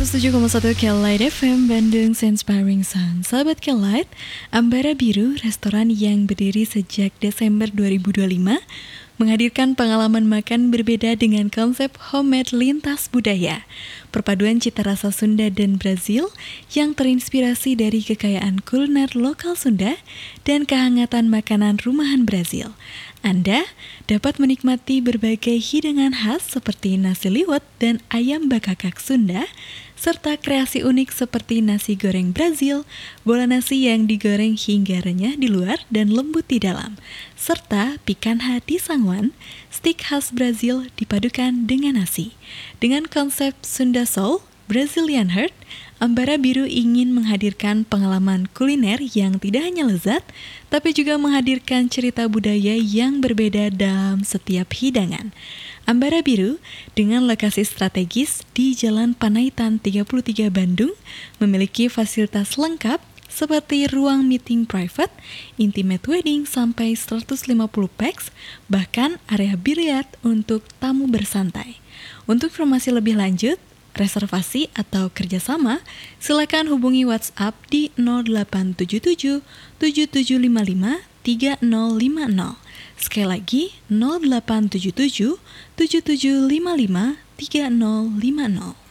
107,1 Kelight FM Bandung Inspiring Sound. Sahabat Kelight, Ambara Biru, restoran yang berdiri sejak Desember 2025, menghadirkan pengalaman makan berbeda dengan konsep homemade lintas budaya. Perpaduan cita rasa Sunda dan Brazil yang terinspirasi dari kekayaan kuliner lokal Sunda dan kehangatan makanan rumahan Brazil. Anda dapat menikmati berbagai hidangan khas seperti nasi liwet dan ayam bakakak Sunda, serta kreasi unik seperti nasi goreng Brazil, bola nasi yang digoreng hingga renyah di luar dan lembut di dalam, serta picanha di sangwan, stik khas Brazil dipadukan dengan nasi. Dengan konsep Sunda Soul, Brazilian Heart, Ambara Biru ingin menghadirkan pengalaman kuliner yang tidak hanya lezat, tapi juga menghadirkan cerita budaya yang berbeda dalam setiap hidangan. Ambara Biru, dengan lokasi strategis di Jalan Panaitan 33 Bandung, memiliki fasilitas lengkap seperti ruang meeting private, intimate wedding sampai 150 pax, bahkan area biliar untuk tamu bersantai. Untuk informasi lebih lanjut, reservasi atau kerjasama, silakan hubungi WhatsApp di 0877 7755 3050. Sekali lagi, 0877 7755 3050.